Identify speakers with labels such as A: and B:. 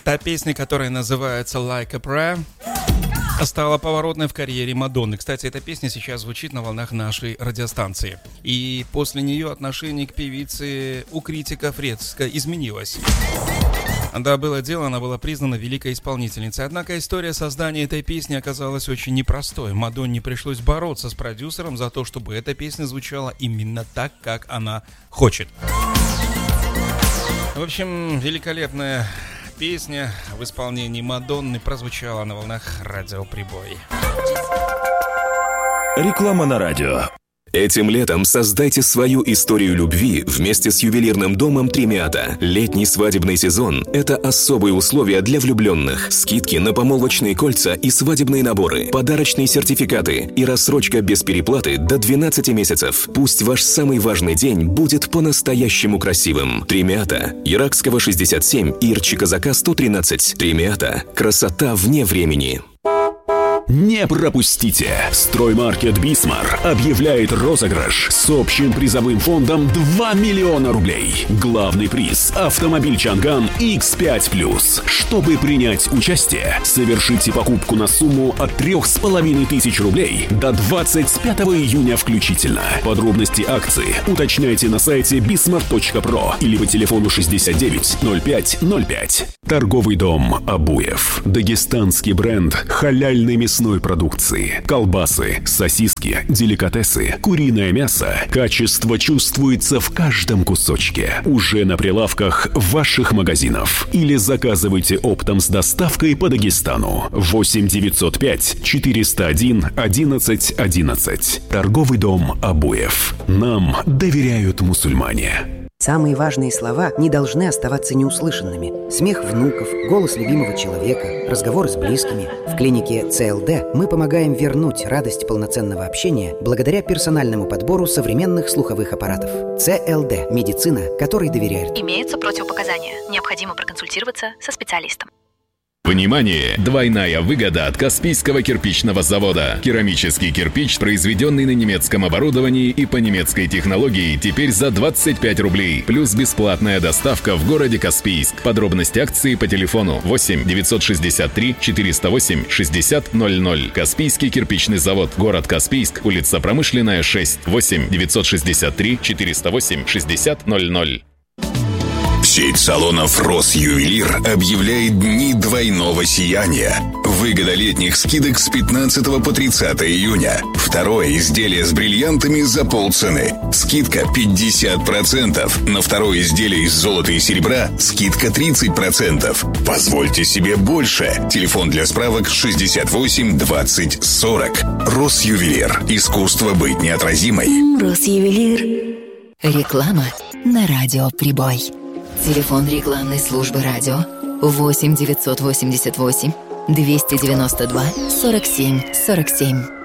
A: Та песня, которая называется «Like a Prayer», стала поворотной в карьере Мадонны. Кстати, эта песня сейчас звучит на волнах нашей радиостанции. И после нее отношение к певице у критиков резко изменилось. Да, было дело, она была признана великой исполнительницей. Однако история создания этой песни оказалась очень непростой. Мадонне пришлось бороться с продюсером за то, чтобы эта песня звучала именно так, как она хочет. В общем, великолепная песня в исполнении Мадонны прозвучала на волнах радио «Прибой».
B: Реклама на радио. Этим летом создайте свою историю любви вместе с ювелирным домом Тремиата. Летний свадебный сезон – это особые условия для влюбленных. Скидки на помолвочные кольца и свадебные наборы, подарочные сертификаты и рассрочка без переплаты до 12 месяцев. Пусть ваш самый важный день будет по-настоящему красивым. Тремиата. Иракского 67 и Ирчи-Казака 113. Тремиата. Красота вне времени.
C: Не пропустите! Строймаркет «Бисмар» объявляет розыгрыш с общим призовым фондом 2 миллиона рублей. Главный приз – автомобиль «Чанган» X5+. Чтобы принять участие, совершите покупку на сумму от 3500 рублей до 25 июня включительно. Подробности акции уточняйте на сайте bismart.pro или по телефону 69 05 05. Торговый дом «Абуев». Дагестанский бренд халяльной мясной продукции. Колбасы, сосиски, деликатесы, куриное мясо. Качество чувствуется в каждом кусочке. Уже на прилавках ваших магазинов. Или заказывайте оптом с доставкой по Дагестану. 8 905 401 11 11. Торговый дом «Абуев». Нам доверяют мусульмане.
D: Самые важные слова не должны оставаться неуслышанными. Смех внуков, голос любимого человека, разговоры с близкими. В клинике ЦЛД мы помогаем вернуть радость полноценного общения благодаря персональному подбору современных слуховых аппаратов. ЦЛД – медицина, которой доверяют.
E: Имеются противопоказания. Необходимо проконсультироваться со специалистом.
F: Внимание! Двойная выгода от Каспийского кирпичного завода. Керамический кирпич, произведенный на немецком оборудовании и по немецкой технологии, теперь за 25 рублей. Плюс бесплатная доставка в городе Каспийск. Подробности акции по телефону 8 963 408 60 00. Каспийский кирпичный завод. Город Каспийск. Улица Промышленная, 6. 8 963 408 60 00.
B: Сеть салонов «Росювелир» объявляет дни двойного сияния. Выгода летних скидок с 15 по 30 июня. Второе изделие с бриллиантами за полцены. Скидка 50%. На второе изделие из золота и серебра скидка 30%. Позвольте себе больше. Телефон для справок 68 20 40. «Росювелир». Искусство быть неотразимой.
G: «Росювелир». Реклама на радио «Прибой». Телефон рекламной службы радио 8 988 292 47 47.